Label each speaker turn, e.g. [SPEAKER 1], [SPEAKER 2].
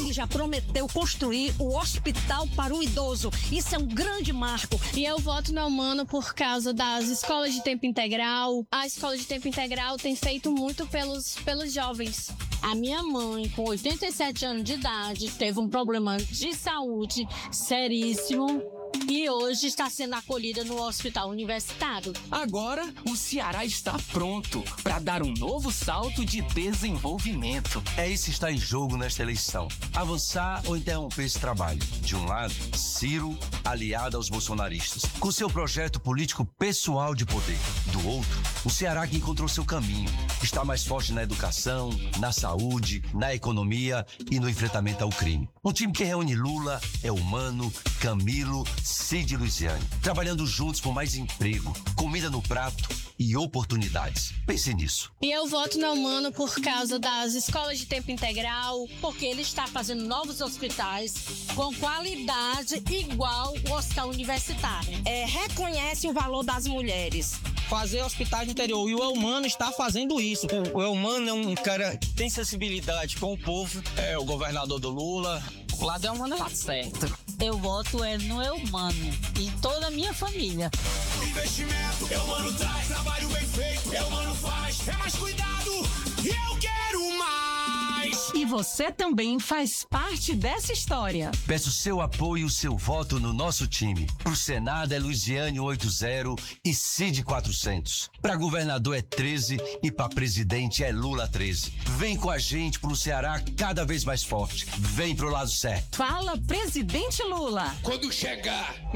[SPEAKER 1] ele já prometeu construir o hospital para o idoso. Isso é um grande marco.
[SPEAKER 2] E eu voto no Eumano por causa das escolas de tempo integral. A escola de tempo integral tem feito muito pelos jovens.
[SPEAKER 3] A minha mãe, com 87 anos de idade, teve um problema de saúde seríssimo e hoje está sendo acolhida no hospital universitário.
[SPEAKER 4] Agora, o Ceará está pronto para dar um novo salto de desenvolvimento.
[SPEAKER 5] É isso que está em jogo nesta eleição. Avançar ou interromper esse trabalho. De um lado, Ciro, aliado aos bolsonaristas, com seu projeto político pessoal de poder. Do outro, o Ceará que encontrou seu caminho. Está mais forte na educação, na saúde, na economia e no enfrentamento ao crime. Um time que reúne Lula, Eumano, Camilo, Cid e Luiziane, trabalhando juntos por mais emprego, comida no prato e oportunidades. Pense nisso.
[SPEAKER 2] E eu voto no Eumano por causa das escolas de tempo integral.
[SPEAKER 3] Porque ele está fazendo novos hospitais com qualidade igual o hospital universitário.
[SPEAKER 1] Reconhece o valor das mulheres.
[SPEAKER 6] Fazer hospitais no interior. E o Eumano está fazendo isso.
[SPEAKER 7] O Eumano é um cara que tem sensibilidade com o povo. É o governador do Lula.
[SPEAKER 4] O lado é o Eumano, tá certo.
[SPEAKER 3] Eu voto no Eumano e toda a minha família.
[SPEAKER 8] Investimento, Eumano traz. Trabalho bem feito, Eumano faz. É mais cuidado e eu quero mais.
[SPEAKER 9] E você também faz parte dessa história.
[SPEAKER 5] Peço seu apoio e o seu voto no nosso time. Pro Senado é Luiziane 80 e Cid 400. Pra governador é 13 e pra presidente é Lula 13. Vem com a gente pro Ceará cada vez mais forte. Vem pro lado certo.
[SPEAKER 9] Fala, presidente Lula.
[SPEAKER 8] Quando chegar